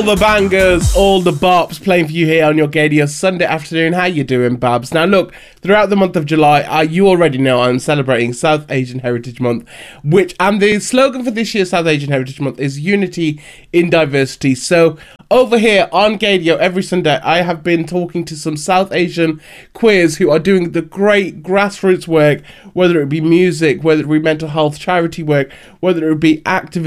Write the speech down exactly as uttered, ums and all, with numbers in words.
All the bangers, all the bops playing for you here on your Gadio Sunday afternoon. How you doing, Babs? Now look, throughout the month of July, uh, you already know I'm celebrating South Asian Heritage Month, which, and the slogan for this year's South Asian Heritage Month is Unity in Diversity. So over here on Gadio every Sunday, I have been talking to some South Asian queers who are doing the great grassroots work, whether it be music, whether it be mental health charity work, whether it be activism,